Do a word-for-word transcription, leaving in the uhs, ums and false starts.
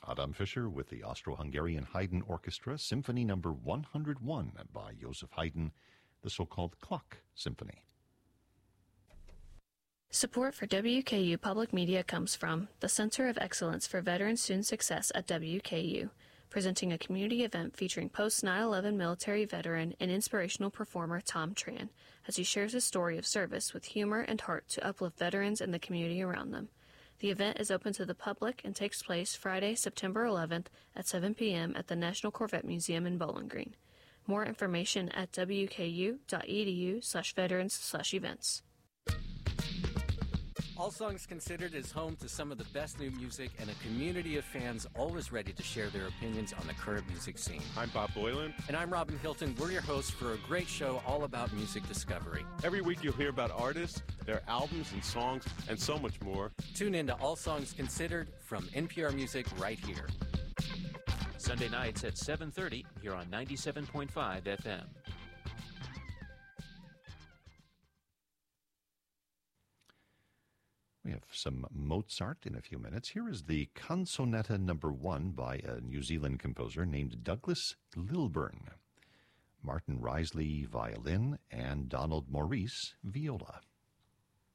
Adam Fischer with the Austro-Hungarian Haydn Orchestra, Symphony Number one hundred one by Joseph Haydn, the so-called Clock Symphony. Support for W K U Public Media comes from the Center of Excellence for Veteran Student Success at W K U, presenting a community event featuring post nine eleven military veteran and inspirational performer Tom Tran, as he shares his story of service with humor and heart to uplift veterans and the community around them. The event is open to the public and takes place Friday, September eleventh at seven p.m. at the National Corvette Museum in Bowling Green. More information at w k u dot e d u slash veterans slash events. All Songs Considered is home to some of the best new music and a community of fans always ready to share their opinions on the current music scene. I'm Bob Boylan. And I'm Robin Hilton. We're your hosts for a great show all about music discovery. Every week you'll hear about artists, their albums and songs, and so much more. Tune in to All Songs Considered from N P R Music right here. Sunday nights at seven thirty here on ninety-seven point five F M. We have some Mozart in a few minutes. Here is the Canzonetta Number One by a New Zealand composer named Douglas Lilburn. Martin Risley, violin, and Donald Maurice, viola.